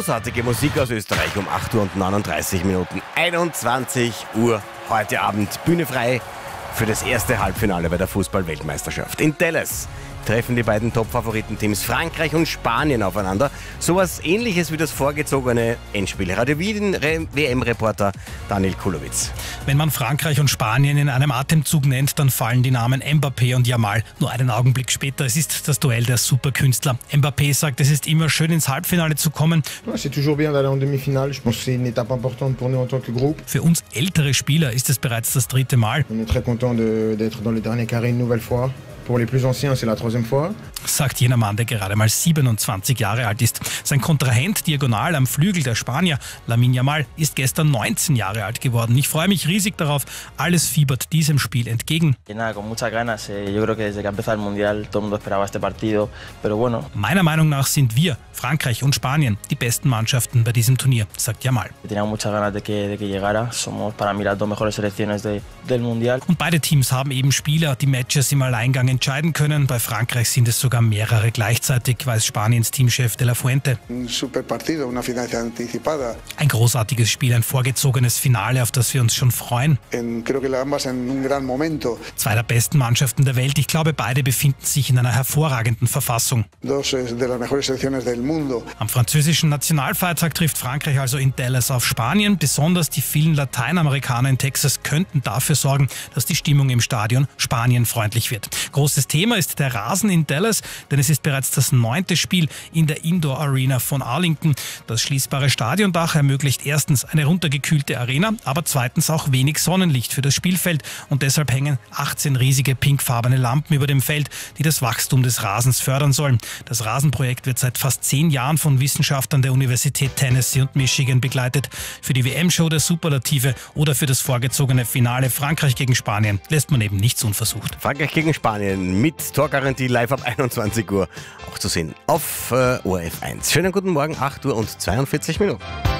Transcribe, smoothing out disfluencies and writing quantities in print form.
Großartige Musik aus Österreich um 8 Uhr und 39 Minuten. 21 Uhr heute Abend. Bühne frei für das erste Halbfinale bei der Fußball-Weltmeisterschaft. In Dallas treffen die beiden Top-Favoritenteams Frankreich und Spanien aufeinander. Sowas Ähnliches wie das vorgezogene Endspiel. Radio Wien WM-Reporter Daniel Kulowitz. Wenn man Frankreich und Spanien in einem Atemzug nennt, dann fallen die Namen Mbappé und Yamal nur einen Augenblick später. Es ist das Duell der Superkünstler. Mbappé sagt, es ist immer schön, ins Halbfinale zu kommen. C'est toujours bien d'aller en demi-finale. Je pense que c'est une étape importante pour nous en tant que groupe. Für uns ältere Spieler ist es bereits das 3. Mal. On est très content d'être dans le dernier carré une nouvelle fois. Pour les plus anciens, c'est la 3e fois. Sagt jener Mann, der gerade mal 27 Jahre alt ist. Sein Kontrahent diagonal am Flügel, der Spanier Lamine Yamal, ist gestern 19 Jahre alt geworden. Ich freue mich riesig darauf. Alles fiebert diesem Spiel entgegen. Meiner Meinung nach sind wir, Frankreich und Spanien, die besten Mannschaften bei diesem Turnier, sagt Yamal. Und beide Teams haben eben Spieler, die Matches im Alleingang entscheiden können. Bei Frankreich sind es sogar mehrere gleichzeitig, weiß Spaniens Teamchef De La Fuente. Ein großartiges Spiel, ein vorgezogenes Finale, auf das wir uns schon freuen. Zwei der besten Mannschaften der Welt. Ich glaube, beide befinden sich in einer hervorragenden Verfassung. Am französischen Nationalfeiertag trifft Frankreich also in Dallas auf Spanien. Besonders die vielen Lateinamerikaner in Texas könnten dafür sorgen, dass die Stimmung im Stadion spanienfreundlich wird. Großes Thema ist der Rasen in Dallas, denn es ist bereits das 9. Spiel in der Indoor Arena von Arlington. Das schließbare Stadiondach ermöglicht erstens eine runtergekühlte Arena, aber zweitens auch wenig Sonnenlicht für das Spielfeld und deshalb hängen 18 riesige pinkfarbene Lampen über dem Feld, die das Wachstum des Rasens fördern sollen. Das Rasenprojekt wird seit fast 10 Jahren von Wissenschaftlern der Universität Tennessee und Michigan begleitet. Für die WM-Show der Superlative oder für das vorgezogene Finale Frankreich gegen Spanien lässt man eben nichts unversucht. Frankreich gegen Spanien mit Torgarantie live ab 21 Uhr auch zu sehen auf ORF 1. Schönen guten Morgen, 8 Uhr und 42 Minuten.